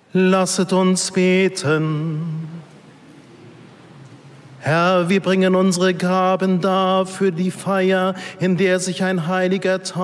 Lasset uns beten. Herr, wir bringen unsere Gaben dar für die Feier, in der sich ein heiliger Tag